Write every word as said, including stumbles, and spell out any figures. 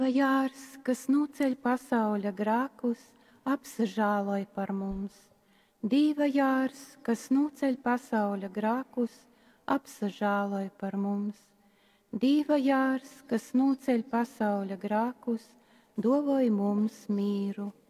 Jārs, kas nuceļ pasauļa grākus, apsažāloj par mums. Dīva jārs, kas nuceļ pasauļa grākus, apsažāloj par mums. Dīva jārs, kas nuceļ pasauļa grākus, dovoj mums mīru.